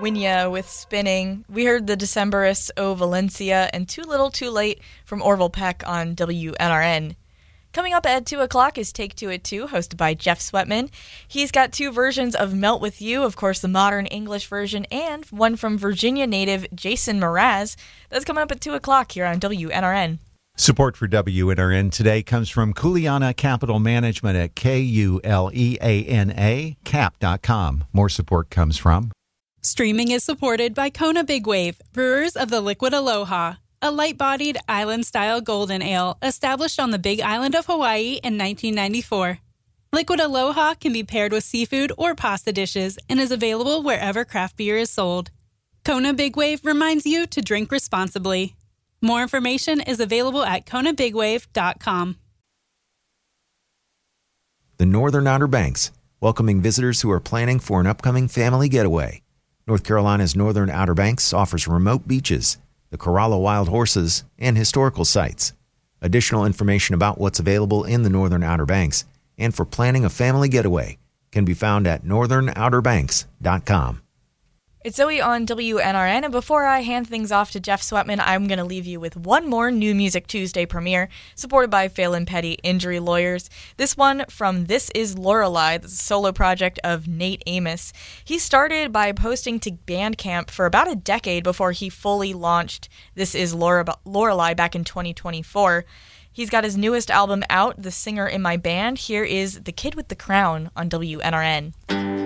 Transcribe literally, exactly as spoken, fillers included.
Winya with Spinning. We heard the Decemberists, O Valencia, and Too Little Too Late from Orville Peck on W N R N. Coming up at two o'clock is Take Two at two, hosted by Jeff Sweatman. He's got two versions of Melt With You, of course the modern English version, and one from Virginia native Jason Mraz. That's coming up at two o'clock here on W N R N. Support for W N R N today comes from Kuleana Capital Management at K U L E A N A, cap dot com. More support comes from... Streaming is supported by Kona Big Wave, brewers of the Liquid Aloha, a light-bodied island-style golden ale established on the Big Island of Hawaii in nineteen ninety-four. Liquid Aloha can be paired with seafood or pasta dishes and is available wherever craft beer is sold. Kona Big Wave reminds you to drink responsibly. More information is available at kona big wave dot com. The Northern Outer Banks, welcoming visitors who are planning for an upcoming family getaway. North Carolina's Northern Outer Banks offers remote beaches, the Corolla Wild Horses, and historical sites. Additional information about what's available in the Northern Outer Banks and for planning a family getaway can be found at northern outer banks dot com. It's Zoe on W N R N, and before I hand things off to Jeff Sweatman, I'm going to leave you with one more New Music Tuesday premiere, supported by Phelan Petty Injury Lawyers. This one from This Is Lorelei, the solo project of Nate Amos. He started by posting to Bandcamp for about a decade before he fully launched This Is Lore- Lorelei back in twenty twenty-four. He's got his newest album out, The Singer in My Band. Here is The Kid with the Crown on W N R N.